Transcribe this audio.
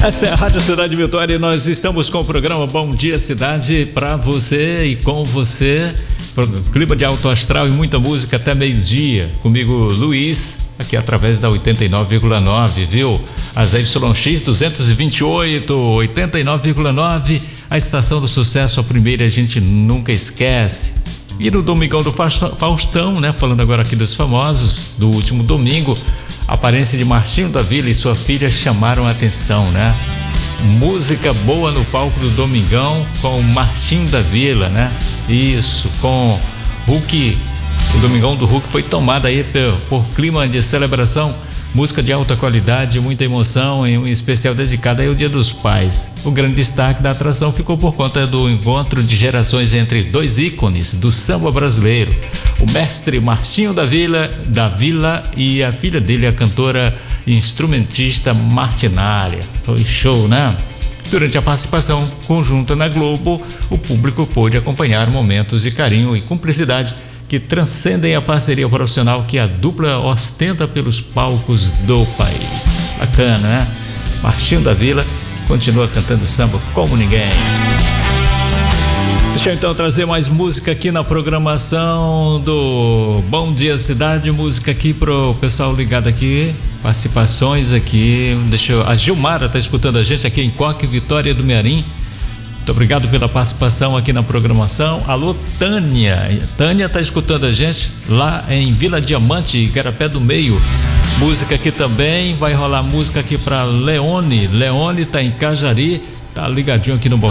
Esta é a Rádio Cidade Vitória e nós estamos com o programa Bom Dia Cidade para você e com você. Clima de alto astral e muita música até meio-dia. Comigo, Luiz, aqui através da 89,9, viu? A ZYX 228, 89,9, a estação do sucesso, a primeira a gente nunca esquece. E no Domingão do Faustão, né? Falando agora aqui dos famosos, do último domingo, a aparência de Martinho da Vila e sua filha chamaram a atenção, né? Música boa no palco do Domingão com o Martinho da Vila, né? Isso, com Hulk. O Domingão do Hulk foi tomado aí por clima de celebração, música de alta qualidade, muita emoção, em um especial dedicado aí ao Dia dos Pais. O grande destaque da atração ficou por conta do encontro de gerações entre dois ícones do samba brasileiro, o mestre Martinho da Vila e a filha dele, a cantora e instrumentista Martinália. Foi show, né? Durante a participação conjunta na Globo, o público pôde acompanhar momentos de carinho e cumplicidade que transcendem a parceria profissional que a dupla ostenta pelos palcos do país. Bacana, né? Martinho da Vila continua cantando samba como ninguém. Deixa eu então trazer mais música aqui na programação do Bom Dia Cidade, música aqui pro pessoal ligado aqui, participações aqui. A Gilmara tá escutando a gente aqui em Coque, Vitória do Mearim. Muito obrigado pela participação aqui na programação. Alô, Tânia. Tânia tá escutando a gente lá em Vila Diamante, Igarapé do Meio. Música aqui também, vai rolar música aqui para Leone. Leone tá em Cajari, tá ligadinho aqui no Bom